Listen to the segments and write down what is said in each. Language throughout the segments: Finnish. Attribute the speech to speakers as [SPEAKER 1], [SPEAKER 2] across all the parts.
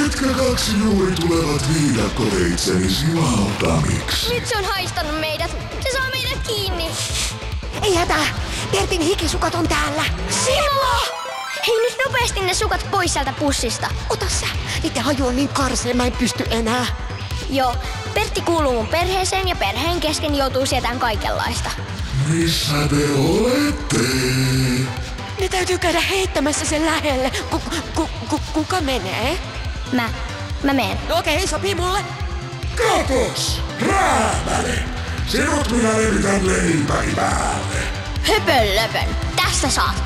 [SPEAKER 1] Ketkä kaksi juuri tulevat viidakkoveitseni sivaltamiksi?
[SPEAKER 2] Nyt se on haistanut meidät. Se saa meidät kiinni.
[SPEAKER 3] Ei hätää. Pertin hikisukat on täällä.
[SPEAKER 2] Simo! Hei, nyt nopeasti ne sukat pois sieltä pussista.
[SPEAKER 3] Ota sä. Niiden haju on niin karsea, mä en pysty enää.
[SPEAKER 2] Joo, Pertti kuuluu mun perheeseen ja perheen kesken joutuu sietämään kaikenlaista.
[SPEAKER 1] Missä te olette?
[SPEAKER 3] Ne täytyy käydä heittämässä sen lähelle. Kuka menee?
[SPEAKER 2] Mä meen.
[SPEAKER 3] Okei, sopii mulle.
[SPEAKER 1] Katos! Räämäle! Sinut minä levitän leipäni päälle.
[SPEAKER 2] Höpön. Tästä saat.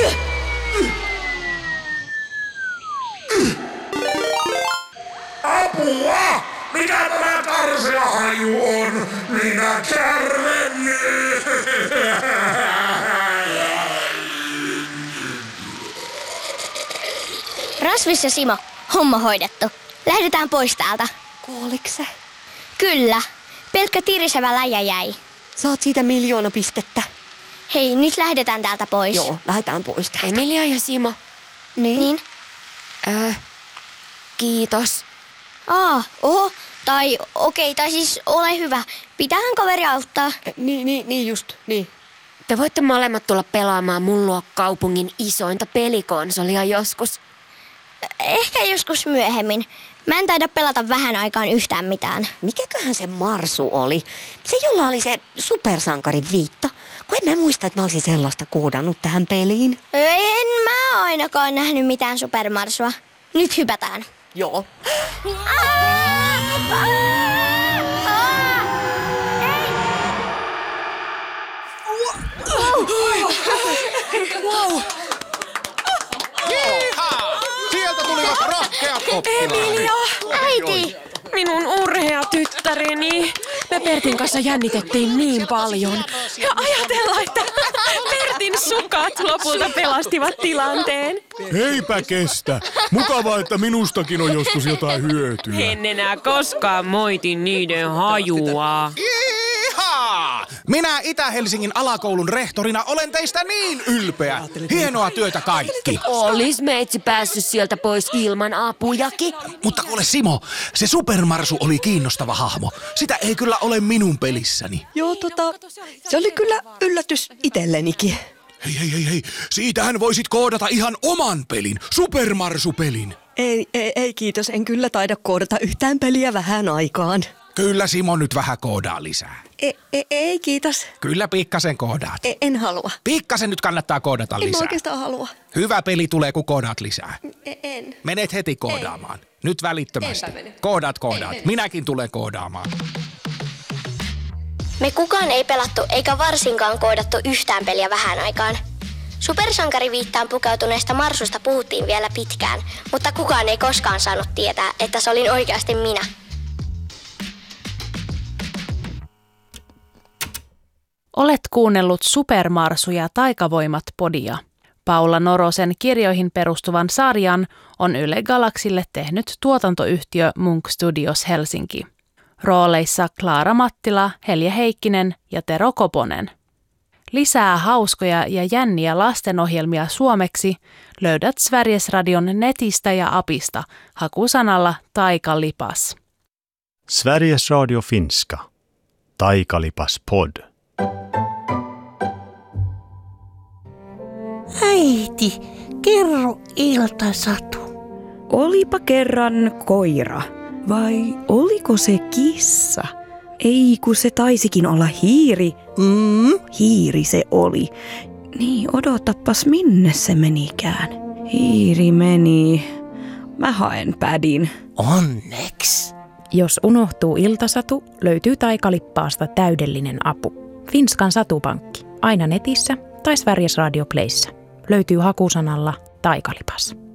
[SPEAKER 1] Apua! Mikä tämä karsea haju on? Minä kärven!
[SPEAKER 2] Rasvis ja Simo, homma hoidettu. Lähdetään pois täältä.
[SPEAKER 3] Kuoliko se?
[SPEAKER 2] Kyllä. Pelkkä tirisevä läjä jäi.
[SPEAKER 3] Saat siitä 1 000 000 pistettä.
[SPEAKER 2] Hei, nyt lähdetään täältä pois.
[SPEAKER 3] Joo, lähdetään pois täältä.
[SPEAKER 4] Emilia ja Simo.
[SPEAKER 2] Niin?
[SPEAKER 4] Kiitos.
[SPEAKER 2] Oho. Tai okei, tai siis ole hyvä. Pitäähän kaveri auttaa.
[SPEAKER 3] Niin just.
[SPEAKER 4] Te voitte molemmat tulla pelaamaan mun luo kaupungin isointa pelikonsolia joskus.
[SPEAKER 2] Ehkä joskus myöhemmin. Mä en taida pelata vähän aikaan yhtään mitään.
[SPEAKER 3] Mikäköhän se Marsu oli? Se, jolla oli se supersankarin viitta. Kun en mä muista, että mä olisin sellaista koodannut tähän peliin.
[SPEAKER 2] En mä ainakaan nähnyt mitään supermarsua. Nyt hypätään.
[SPEAKER 3] Joo.
[SPEAKER 5] Wow! Jihaa! Sieltä tulivat rohkeat oppilaat.
[SPEAKER 4] Emilia!
[SPEAKER 2] Äiti!
[SPEAKER 4] Minun urhea tyttäreni. Me Pertin kanssa jännitettiin niin paljon. Ja ajatella, että Pertin sukat lopulta pelastivat tilanteen.
[SPEAKER 6] Eipä kestä. Mukavaa, että minustakin on joskus jotain hyötyä.
[SPEAKER 7] En enää koskaan moiti niiden hajua.
[SPEAKER 5] Jihaa! Minä Itä-Helsingin alakoulun rehtorina olen teistä niin ylpeä. Hienoa työtä kaikki.
[SPEAKER 4] Olis meitsi päässyt sieltä pois ilman apujakin.
[SPEAKER 5] Mutta kuule Simo, se Supermarsu oli kiinnostava hahmo. Sitä ei kyllä ole minun pelissäni.
[SPEAKER 8] Joo, se oli kyllä yllätys itsellenikin.
[SPEAKER 5] Hei. Siitähän voisit koodata ihan oman pelin, Supermarsu-pelin.
[SPEAKER 8] Ei kiitos, en kyllä taida koodata yhtään peliä vähän aikaan.
[SPEAKER 5] Kyllä Simo nyt vähän koodaa lisää.
[SPEAKER 8] Ei kiitos.
[SPEAKER 5] Kyllä pikkasen koodaat.
[SPEAKER 8] En halua.
[SPEAKER 5] Pikkasen nyt kannattaa koodata
[SPEAKER 8] En
[SPEAKER 5] lisää.
[SPEAKER 8] oikeastaan halua.
[SPEAKER 5] Hyvä peli tulee, kun koodaat lisää.
[SPEAKER 8] En.
[SPEAKER 5] Menet heti koodaamaan. Nyt välittömästi.
[SPEAKER 8] Enpä mene.
[SPEAKER 5] Koodaat. Minäkin tulen koodaamaan.
[SPEAKER 2] Me kukaan ei pelattu eikä varsinkaan koodattu yhtään peliä vähän aikaan. Supersankariviittaan pukeutuneesta Marsusta puhuttiin vielä pitkään, mutta kukaan ei koskaan saanut tietää, että se olin oikeasti minä.
[SPEAKER 9] Olet kuunnellut Supermarsu ja Taikavoimat-podia. Paula Norosen kirjoihin perustuvan sarjan on Yle Galaxille tehnyt tuotantoyhtiö Munk Studios Helsinki. Rooleissa Klaara Mattila, Helje Heikkinen ja Tero Koponen. Lisää hauskoja ja jänniä lastenohjelmia suomeksi löydät Sverigesradion netistä ja apista hakusanalla Taikalipas.
[SPEAKER 10] Sveriges Radio Finska. Taikalipas pod.
[SPEAKER 11] Äiti, kerro iltasatu. Olipa kerran koira. Vai oliko se kissa? Ei, kun se taisikin olla hiiri. Hiiri se oli. Niin, odotapas minne se menikään. Hiiri meni. Mä haen pädin.
[SPEAKER 8] Onneksi.
[SPEAKER 9] Jos unohtuu iltasatu, löytyy Taikalippaasta täydellinen apu. Finskan satupankki. Aina netissä tai Sveriges Radio Playssä. Löytyy hakusanalla Taikalipas.